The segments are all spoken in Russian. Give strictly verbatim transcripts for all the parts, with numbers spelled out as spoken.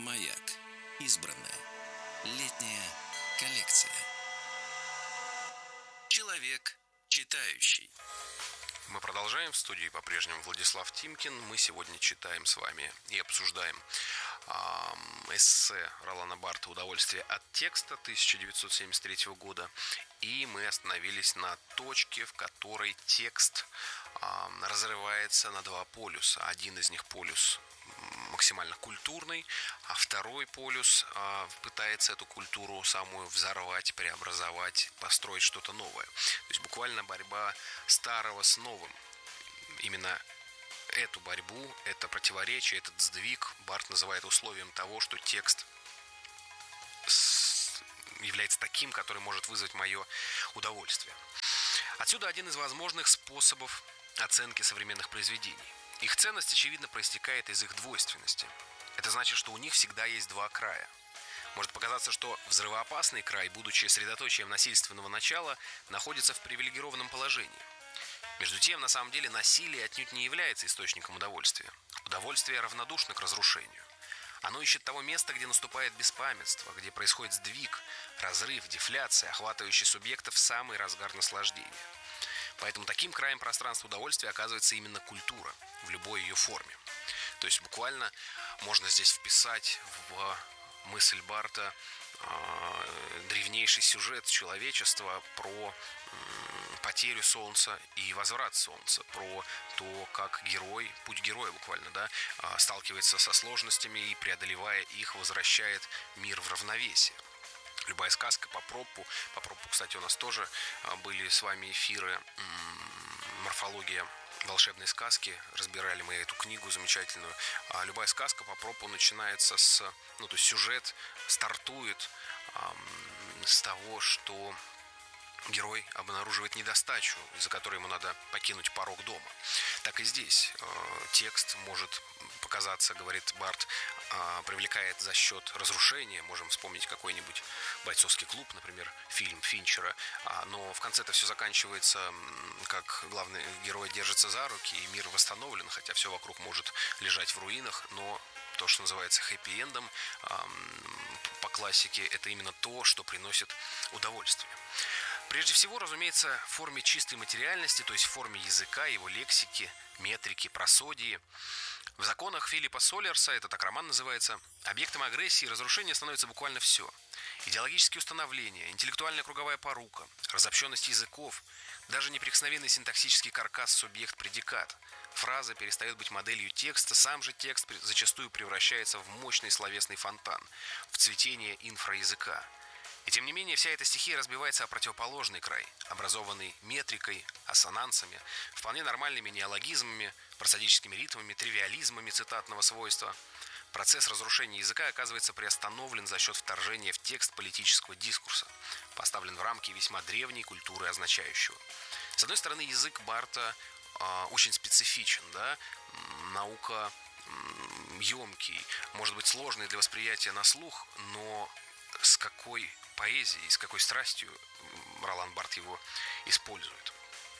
Маяк. Избранное. Летняя коллекция. Человек читающий. Мы продолжаем. В студии по-прежнему Владислав Тимкин. Мы сегодня читаем с вами и обсуждаем э, эссе Ролана Барта «Удовольствие от текста» тысяча девятьсот семьдесят третьего года. И мы остановились на точке, в которой текст э, разрывается на два полюса. Один из них полюс максимально культурный, а второй полюс э, пытается эту культуру самую взорвать, преобразовать, построить что-то новое. То есть буквально борьба старого с новым. Именно эту борьбу, это противоречие, этот сдвиг Барт называет условием того, что текст является таким, который может вызвать мое удовольствие. Отсюда один из возможных способов оценки современных произведений. Их ценность, очевидно, проистекает из их двойственности. Это значит, что у них всегда есть два края. Может показаться, что взрывоопасный край, будучи средоточием насильственного начала, находится в привилегированном положении. Между тем, на самом деле, насилие отнюдь не является источником удовольствия. Удовольствие равнодушно к разрушению. Оно ищет того места, где наступает беспамятство, где происходит сдвиг, разрыв, дефляция, охватывающий субъекта в самый разгар наслаждения. Поэтому таким краем пространства удовольствия оказывается именно культура в любой ее форме. То есть буквально можно здесь вписать в мысль Барта э, древнейший сюжет человечества про э, потерю солнца и возврат солнца, про то, как герой, путь героя буквально, да, э, сталкивается со сложностями и, преодолевая их, возвращает мир в равновесие. Любая сказка по Проппу. По Проппу, кстати, у нас тоже были с вами эфиры «Морфология волшебной сказки». Разбирали мы эту книгу замечательную. А любая сказка по Проппу начинается с... Ну, то есть сюжет стартует эм, с того, что герой обнаруживает недостачу, из-за которой ему надо покинуть порог дома. Так и здесь э, текст может показаться, говорит Барт, э, привлекает за счет разрушения. Можем вспомнить какой-нибудь «Бойцовский клуб», например, фильм Финчера. А, но в конце-то все заканчивается, как главный герой держится за руки, и мир восстановлен, хотя все вокруг может лежать в руинах, но то, что называется хэппи-эндом э, по классике, это именно то, что приносит удовольствие. Прежде всего, разумеется, в форме чистой материальности, то есть в форме языка, его лексики, метрики, просодии. В законах Филиппа Солерса, это так роман называется, объектом агрессии и разрушения становится буквально все. Идеологические установления, интеллектуальная круговая порука, разобщенность языков, даже неприкосновенный синтаксический каркас субъект-предикат. Фраза перестает быть моделью текста, сам же текст зачастую превращается в мощный словесный фонтан, в цветение инфраязыка. И тем не менее, вся эта стихия разбивается о противоположный край, образованный метрикой, ассонансами, вполне нормальными неологизмами, просодическими ритмами, тривиализмами цитатного свойства. Процесс разрушения языка оказывается приостановлен за счет вторжения в текст политического дискурса, поставлен в рамки весьма древней культуры означающего. С одной стороны, язык Барта э, очень специфичен, да, наука э, емкий, может быть сложный для восприятия на слух, но с какой поэзией, с какой страстью Ролан Барт его использует.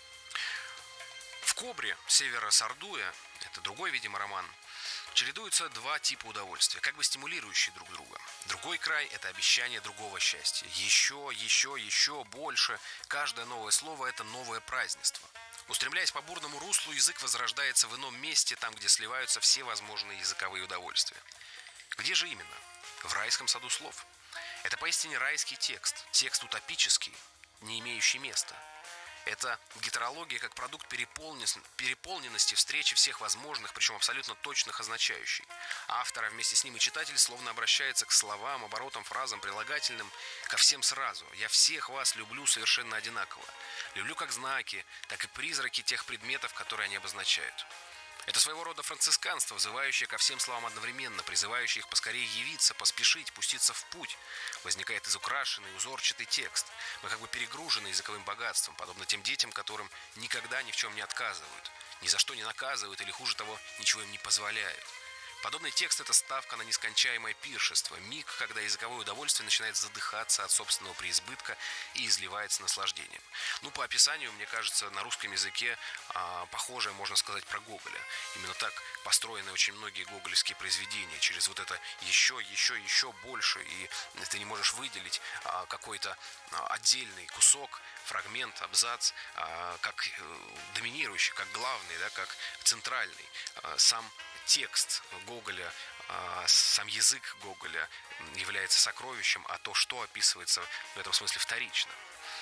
В «Кобре» Севера Сардуя, это другой, видимо, роман, чередуются два типа удовольствия, как бы стимулирующие друг друга. Другой край – это обещание другого счастья. Еще, еще, еще, больше. Каждое новое слово – это новое празднество. Устремляясь по бурному руслу, язык возрождается в ином месте, там, где сливаются все возможные языковые удовольствия. Где же именно? В райском саду слов. Это поистине райский текст, текст утопический, не имеющий места. Это гетерология как продукт переполненности, встречи всех возможных, причем абсолютно точных означающий. Автор, а вместе с ним и читатель, словно обращается к словам, оборотам, фразам, прилагательным, ко всем сразу. «Я всех вас люблю совершенно одинаково. Люблю как знаки, так и призраки тех предметов, которые они обозначают». Это своего рода францисканство, взывающее ко всем словам одновременно, призывающее их поскорее явиться, поспешить, пуститься в путь. Возникает изукрашенный, узорчатый текст. Мы как бы перегружены языковым богатством, подобно тем детям, которым никогда ни в чем не отказывают, ни за что не наказывают или, хуже того, ничего им не позволяют. Подобный текст – это ставка на нескончаемое пиршество, миг, когда языковое удовольствие начинает задыхаться от собственного преизбытка и изливается наслаждением. Ну, по описанию, мне кажется, на русском языке а, похожее можно сказать про Гоголя. Именно так построены очень многие гоголевские произведения, через вот это еще, еще, еще больше, и ты не можешь выделить а, какой-то а, отдельный кусок, фрагмент, абзац, а, как э, доминирующий, как главный, да, как центральный. А, сам текст Гоголя, сам язык Гоголя является сокровищем, а то, что описывается, в этом смысле вторично.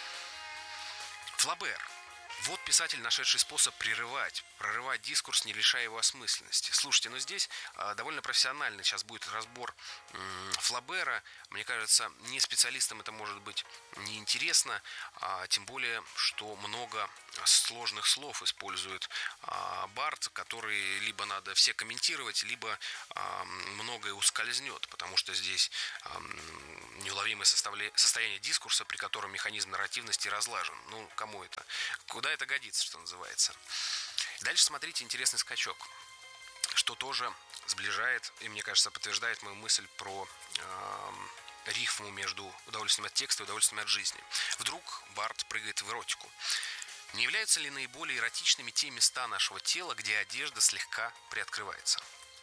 Флабер. Вот писатель, нашедший способ прерывать, прорывать дискурс, не лишая его осмысленности. Слушайте, ну здесь а, довольно профессиональный сейчас будет разбор м, Флабера. Мне кажется, не специалистам это может быть неинтересно, а, тем более, что много сложных слов использует а, Барт, которые либо надо все комментировать, либо а, многое ускользнет, потому что здесь а, неуловимое составля... состояние дискурса, при котором механизм нарративности разлажен. Ну, кому это? Куда это годится, что называется? Дальше смотрите, интересный скачок, что тоже сближает и, мне кажется, подтверждает мою мысль про э, рифму между удовольствием от текста и удовольствием от жизни. Вдруг Барт прыгает в эротику. Не являются ли наиболее эротичными те места нашего тела, где одежда слегка приоткрывается?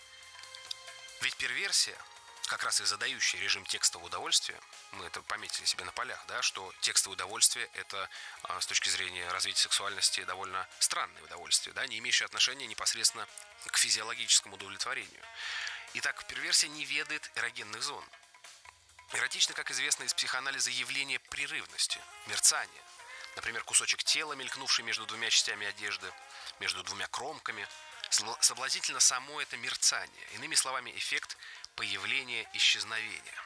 Ведь перверсия, как раз и задающая режим текстового удовольствия, мы это пометили себе на полях, да, что текстовое удовольствие – это а, с точки зрения развития сексуальности довольно странное удовольствие, да, не имеющее отношения непосредственно к физиологическому удовлетворению. Итак, перверсия не ведает эрогенных зон. Эротично, как известно из психоанализа, явление прерывности, мерцания. Например, кусочек тела, мелькнувший между двумя частями одежды, между двумя кромками. Соблазнительно само это мерцание. Иными словами, эффект появления исчезновения.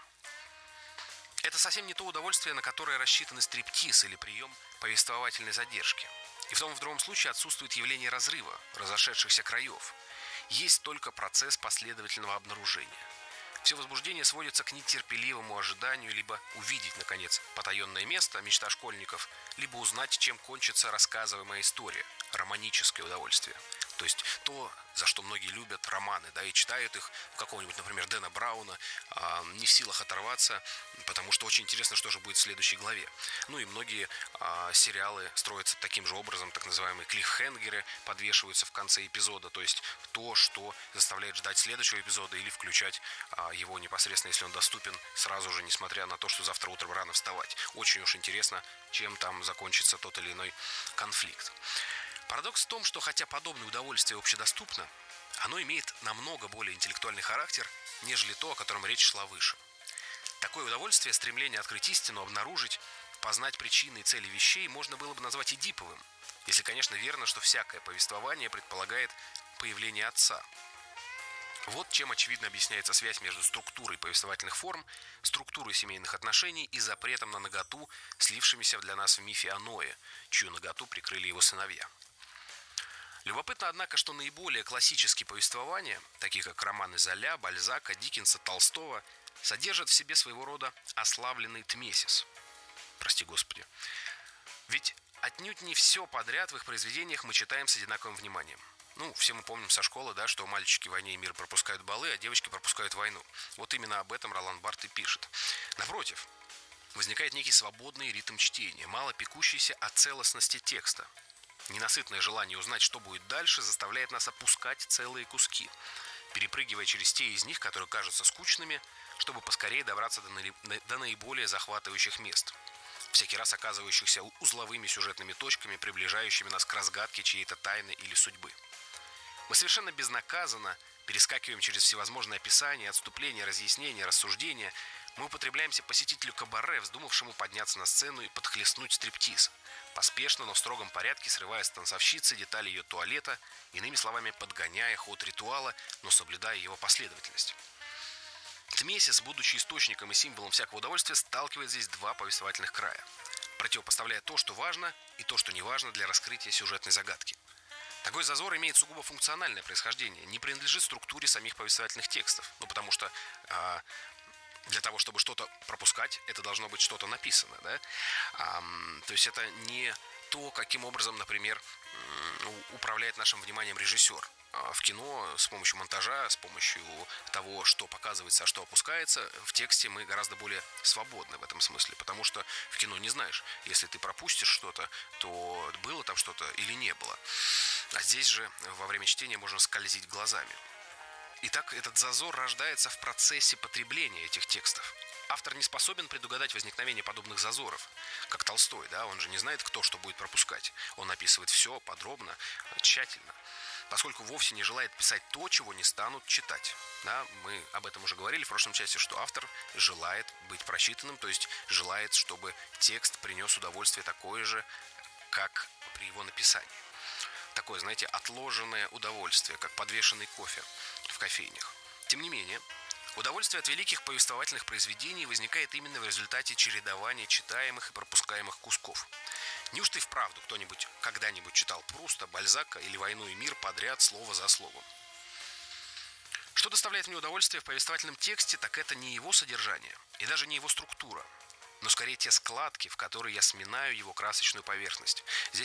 Это совсем не то удовольствие, на которое рассчитаны стриптиз или прием повествовательной задержки. И в том и в другом случае отсутствует явление разрыва, разошедшихся краев. Есть только процесс последовательного обнаружения. Все возбуждение сводится к нетерпеливому ожиданию либо увидеть, наконец, потаенное место, мечта школьников, либо узнать, чем кончится рассказываемая история, романическое удовольствие. То есть то, за что многие любят романы, да, и читают их, какого-нибудь, например, Дэна Брауна, э, не в силах оторваться, потому что очень интересно, что же будет в следующей главе. Ну и многие э, сериалы строятся таким же образом, так называемые клиффхенгеры подвешиваются в конце эпизода, то есть то, что заставляет ждать следующего эпизода или включать э, его непосредственно, если он доступен, сразу же, несмотря на то, что завтра утром рано вставать. Очень уж интересно, чем там закончится тот или иной конфликт. Парадокс в том, что хотя подобное удовольствие общедоступно, оно имеет намного более интеллектуальный характер, нежели то, о котором речь шла выше. Такое удовольствие, стремление открыть истину, обнаружить, познать причины и цели вещей можно было бы назвать эдиповым, если, конечно, верно, что всякое повествование предполагает появление отца. Вот чем очевидно объясняется связь между структурой повествовательных форм, структурой семейных отношений и запретом на наготу, слившимися для нас в мифе о Ное, чью наготу прикрыли его сыновья. Любопытно, однако, что наиболее классические повествования, такие как романы Золя, Бальзака, Диккенса, Толстого, содержат в себе своего рода ослабленный тмесис. Прости Господи. Ведь отнюдь не все подряд в их произведениях мы читаем с одинаковым вниманием. Ну, все мы помним со школы, да, что мальчики в «Войне и мире» пропускают балы, а девочки пропускают войну. Вот именно об этом Ролан Барт и пишет. Напротив, возникает некий свободный ритм чтения, мало пекущийся о целостности текста. Ненасытное желание узнать, что будет дальше, заставляет нас опускать целые куски, перепрыгивая через те из них, которые кажутся скучными, чтобы поскорее добраться до, наи- до наиболее захватывающих мест, всякий раз оказывающихся узловыми сюжетными точками, приближающими нас к разгадке чьей-то тайны или судьбы. Мы совершенно безнаказанно перескакиваем через всевозможные описания, отступления, разъяснения, рассуждения. Мы употребляемся посетителю кабаре, вздумавшему подняться на сцену и подхлестнуть стриптиз, поспешно, но в строгом порядке срывая с танцовщицы детали ее туалета, иными словами, подгоняя ход ритуала, но соблюдая его последовательность. Тмесис, будучи источником и символом всякого удовольствия, сталкивает здесь два повествовательных края, противопоставляя то, что важно, и то, что не важно для раскрытия сюжетной загадки. Такой зазор имеет сугубо функциональное происхождение, не принадлежит структуре самих повествовательных текстов, ну потому что а, для того, чтобы что-то пропускать, это должно быть что-то написано, да? А, то есть это не то, каким образом, например, управляет нашим вниманием режиссер. В кино с помощью монтажа, с помощью того, что показывается, а что опускается, в тексте мы гораздо более свободны в этом смысле, потому что в кино не знаешь, если ты пропустишь что-то, то было там что-то или не было. А здесь же во время чтения можно скользить глазами. Итак, этот зазор рождается в процессе потребления этих текстов. Автор не способен предугадать возникновение подобных зазоров, как Толстой, да, он же не знает, кто что будет пропускать. Он описывает все подробно, тщательно, поскольку вовсе не желает писать то, чего не станут читать. Да, мы об этом уже говорили в прошлом части, что автор желает быть прочитанным, то есть желает, чтобы текст принес удовольствие такое же, как при его написании. Такое, знаете, отложенное удовольствие, как подвешенный кофе в кофейнях. Тем не менее, удовольствие от великих повествовательных произведений возникает именно в результате чередования читаемых и пропускаемых кусков. Неужто и вправду кто-нибудь когда-нибудь читал Пруста, Бальзака или «Войну и мир» подряд, слово за словом? Что доставляет мне удовольствие в повествовательном тексте, так это не его содержание и даже не его структура, но скорее те складки, в которые я сминаю его красочную поверхность. Здесь